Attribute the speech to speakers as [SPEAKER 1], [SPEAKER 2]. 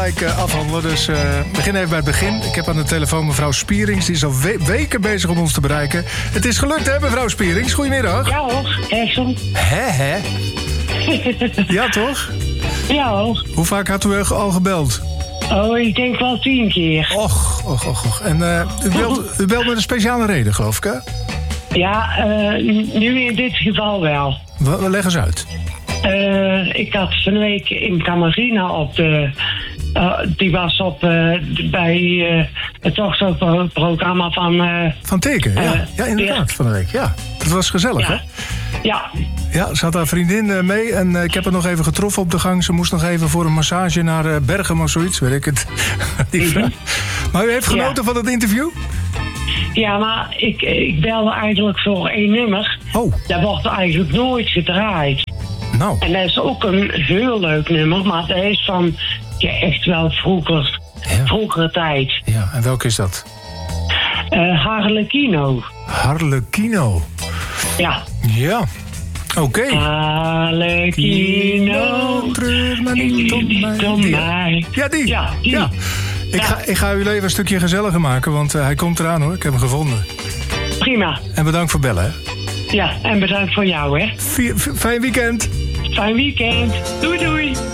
[SPEAKER 1] Afhandelen, dus begin even bij het begin. Ik heb aan de telefoon mevrouw Spierings. Die is al weken bezig om ons te bereiken. Het is gelukt, hè, mevrouw Spierings? Goedemiddag.
[SPEAKER 2] Ja hoor, Hessel.
[SPEAKER 1] Hè? Ja, toch?
[SPEAKER 2] Ja hoor.
[SPEAKER 1] Hoe vaak had u al gebeld?
[SPEAKER 2] Oh, ik denk wel 10 keer.
[SPEAKER 1] Och. En u belt met een speciale reden, geloof ik, hè?
[SPEAKER 2] Ja, nu in dit geval wel.
[SPEAKER 1] Leg eens uit.
[SPEAKER 2] Ik had van de week in Camarina op de... die was op bij het talkshow-programma van...
[SPEAKER 1] Van Teken, ja. Ja, inderdaad, van de week, ja. Het was gezellig,
[SPEAKER 2] ja.
[SPEAKER 1] Hè?
[SPEAKER 2] Ja.
[SPEAKER 1] Ja, ze had haar vriendin mee en ik heb haar nog even getroffen op de gang. Ze moest nog even voor een massage naar Bergen of zoiets, weet ik het. Maar u heeft genoten van het interview?
[SPEAKER 2] Ja, maar ik belde eigenlijk voor 1 nummer.
[SPEAKER 1] Oh.
[SPEAKER 2] Dat wordt eigenlijk nooit gedraaid.
[SPEAKER 1] Nou.
[SPEAKER 2] En dat is ook een heel leuk nummer, maar dat is van echt wel vroegere tijd.
[SPEAKER 1] Ja, en welke is dat?
[SPEAKER 2] Harlequino.
[SPEAKER 1] Harlequino.
[SPEAKER 2] Ja.
[SPEAKER 1] Ja. Oké.
[SPEAKER 2] Harlequino.
[SPEAKER 1] Treur maar niet om mij. Ja, die.
[SPEAKER 2] Ja, die.
[SPEAKER 1] Ja. Ik ga uw leven een stukje gezelliger maken, want hij komt eraan, hoor. Ik heb hem gevonden.
[SPEAKER 2] Prima.
[SPEAKER 1] En bedankt voor bellen, hè.
[SPEAKER 2] Ja, en bedankt voor jou, hè.
[SPEAKER 1] Fijn weekend.
[SPEAKER 2] Fijn weekend. Doei.